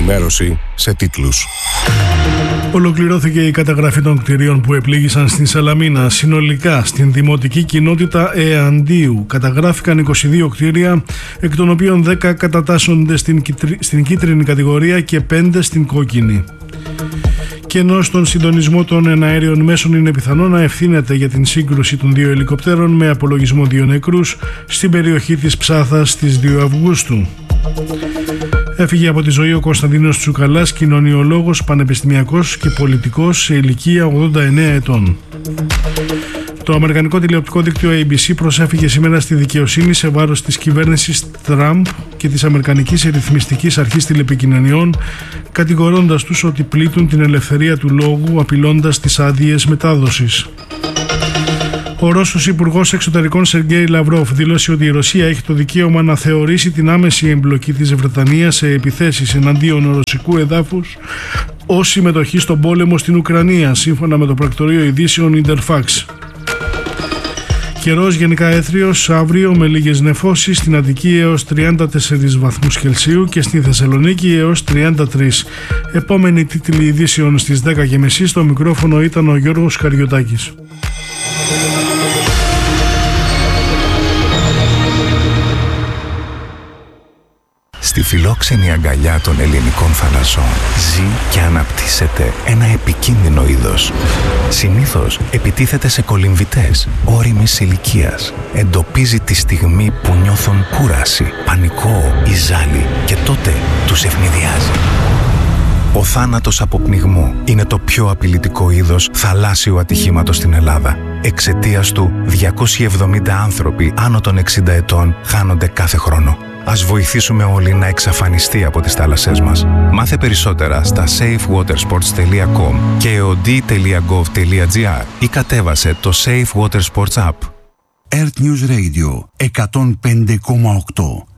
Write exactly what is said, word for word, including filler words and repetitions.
ενημέρωση σε τίτλους. Ολοκληρώθηκε η καταγραφή των κτηρίων που επλήγησαν στην Σαλαμίνα. Συνολικά στην δημοτική κοινότητα Εαντίου καταγράφηκαν είκοσι δύο κτίρια, εκ των οποίων δέκα κατατάσσονται στην, στην κίτρινη κατηγορία και πέντε στην κόκκινη. Και ενώ στον συντονισμό των εναέριων μέσων είναι πιθανό να ευθύνεται για την σύγκρουση των δύο ελικοπτέρων με απολογισμό δύο νεκρούς στην περιοχή της Ψάθας στις δύο Αυγούστου. Έφυγε από τη ζωή ο Κωνσταντίνος Τσουκαλάς, κοινωνιολόγος, πανεπιστημιακός και πολιτικός σε ηλικία ογδόντα εννέα ετών. Το αμερικανικό τηλεοπτικό δίκτυο έι μπι σι προσέφηκε σήμερα στη δικαιοσύνη σε βάρος της κυβέρνησης Τραμπ και της Αμερικανικής Ρυθμιστικής Αρχής Τηλεπικοινωνιών, κατηγορώντας τους ότι πλήττουν την ελευθερία του λόγου, απειλώντας τις άδειες μετάδοσης. Ο Ρώσος Υπουργός Εξωτερικών Σεργέη Λαυρόφ δήλωσε ότι η Ρωσία έχει το δικαίωμα να θεωρήσει την άμεση εμπλοκή της Βρετανίας σε επιθέσεις εναντίον ρωσικού εδάφους ως συμμετοχή στον πόλεμο στην Ουκρανία, σύμφωνα με το πρακτορείο ειδήσεων Interfax. Καιρός γενικά έθριος, αύριο με λίγες νεφώσεις, στην Αττική έως τριάντα τέσσερις βαθμούς Κελσίου και στη Θεσσαλονίκη έως τριάντα τρεις. Επόμενη τίτλη ειδήσεων στις δέκα και μισή. Στο μικρόφωνο ήταν ο Γιώργος Καριωτάκης. Στη φιλόξενη αγκαλιά των ελληνικών θαλασσών ζει και αναπτύσσεται ένα επικίνδυνο είδος. Συνήθως επιτίθεται σε κολυμβητές ώριμης ηλικίας. Εντοπίζει τη στιγμή που νιώθουν κούραση, πανικό ή ζάλι και τότε τους ευνηδιάζει. Ο θάνατος από πνιγμό είναι το πιο απειλητικό είδος θαλάσσιου ατυχήματος στην Ελλάδα. Εξαιτίας του, διακόσιοι εβδομήντα άνθρωποι άνω των εξήντα ετών χάνονται κάθε χρόνο. Ας βοηθήσουμε όλοι να εξαφανιστεί από τις θάλασσές μας. Μάθε περισσότερα στα safe water sports τελεία com και e o d τελεία gov τελεία g r ή κατέβασε το Safe Water Sports App. Earth News Radio εκατόν πέντε κόμμα οκτώ.